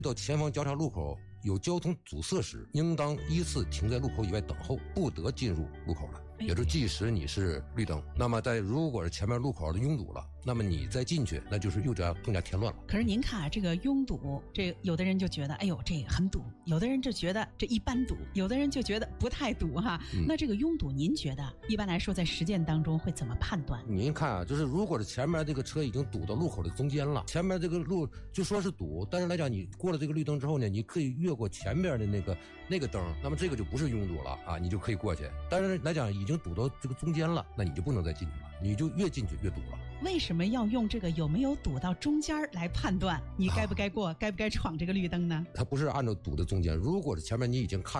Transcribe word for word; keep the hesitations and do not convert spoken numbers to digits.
到前方交叉路口有交通阻塞时，应当依次停在路口以外等候，不得进入路口了。也就是即使你是绿灯，那么在如果是前面路口的拥堵了，那么你再进去，那就是又加更加添乱了。 可是您看啊，这个拥堵，这有的人就觉得，哎呦，这很堵；有的人就觉得这一般堵；有的人就觉得不太堵哈。嗯、那这个拥堵，您觉得一般来说在实践当中会怎么判断？ 您看啊，就是如果是前面这个车已经堵到路口的中间了，前面这个路就说是堵，但是来讲你过了这个绿灯之后呢，你可以越过前面的那个那个灯，那么这个就不是拥堵了啊，你就可以过去。但是来讲已经堵到这个中间了，那你就不能再进去了，你就越进去越堵了。 为什么要用这个有没有堵到中间来判断你该不该过、啊、该不该闯这个绿灯呢？ 它不是按照堵的中间，如果是前面你已经看